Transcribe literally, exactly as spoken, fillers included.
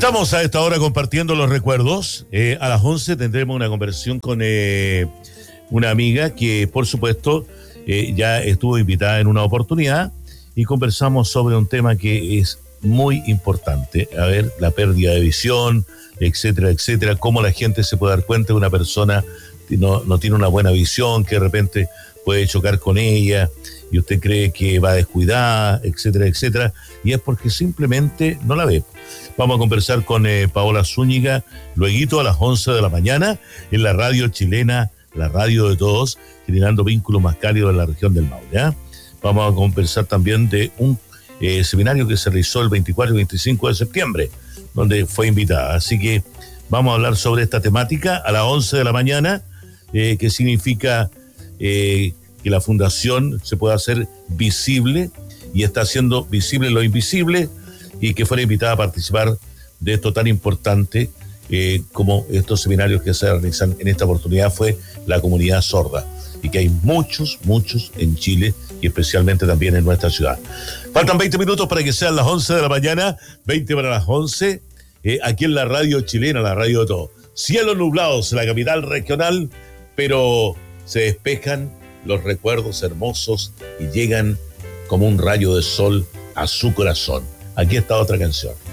Estamos a esta hora compartiendo los recuerdos. Eh, a las once tendremos una conversación con eh, una amiga que, por supuesto, eh, ya estuvo invitada en una oportunidad y conversamos sobre un tema que es muy importante. A ver, la pérdida de visión, etcétera, etcétera. Cómo la gente se puede dar cuenta de una persona que no, no tiene una buena visión, que de repente puede chocar con ella y usted cree que va descuidada, etcétera, etcétera. Y es porque simplemente no la ve. Vamos a conversar con eh, Paola Zúñiga, lueguito a las once de la mañana, en la radio chilena, la radio de todos, generando vínculos más cálidos en la región del Maule, ¿ya? Vamos a conversar también de un eh, seminario que se realizó el veinticuatro y veinticinco de septiembre, donde fue invitada. Así que vamos a hablar sobre esta temática a las once de la mañana, eh, que significa eh, que la fundación se pueda hacer visible y está haciendo visible lo invisible, y que fuera invitada a participar de esto tan importante eh, como estos seminarios que se realizan en esta oportunidad fue la comunidad sorda, y que hay muchos, muchos en Chile y especialmente también en nuestra ciudad. Faltan veinte minutos para que sean las once de la mañana, veinte para las once, eh, aquí en la radio chilena, la radio de todo. Cielos nublados en la capital regional, pero se despejan los recuerdos hermosos y llegan como un rayo de sol a su corazón. Aquí está otra canción.